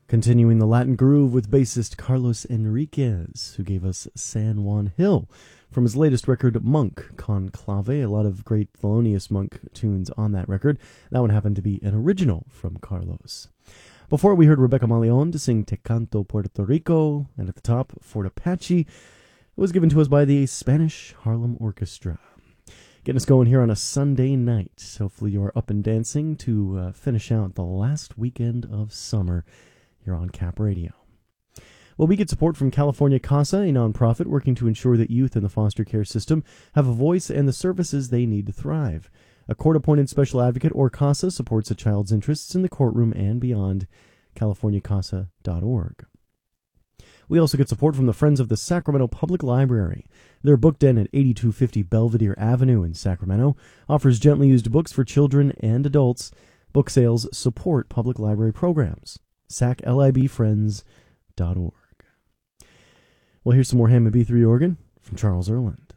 Continuing the Latin groove with bassist Carlos Enriquez, who gave us San Juan Hill from his latest record, Monk Conclave. A lot of great Thelonious Monk tunes on that record. That one happened to be an original from Carlos. Before, we heard Rebecca Maleon to sing Te Canto Puerto Rico, and at the top, Fort Apache. It was given to us by the Spanish Harlem Orchestra. Getting us going here on a Sunday night. Hopefully you're up and dancing to finish out the last weekend of summer here on Cap Radio. Well, we get support from California CASA, a nonprofit working to ensure that youth in the foster care system have a voice and the services they need to thrive. A court-appointed special advocate, or CASA, supports a child's interests in the courtroom and beyond. CaliforniaCASA.org. We also get support from the Friends of the Sacramento Public Library. Their book den at 8250 Belvedere Avenue in Sacramento offers gently used books for children and adults. Book sales support public library programs. SacLIBFriends.org. Well, here's some more Hammond B3 organ from Charles Erland.